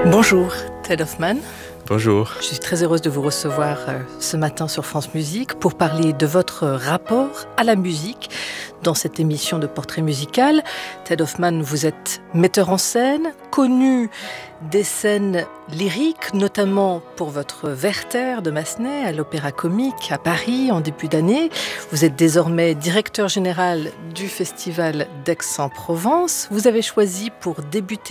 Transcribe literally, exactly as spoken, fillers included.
Bonjour, Ted Hoffman. Bonjour. Je suis très heureuse de vous recevoir euh, ce matin sur France Musique pour parler de votre rapport à la musique dans cette émission de portrait musical. Ted Hoffman, vous êtes metteur en scène, connu des scènes lyriques, notamment pour votre Werther de Massenet à l'Opéra Comique à Paris en début d'année. Vous êtes désormais directeur général du Festival d'Aix-en-Provence. Vous avez choisi pour débuter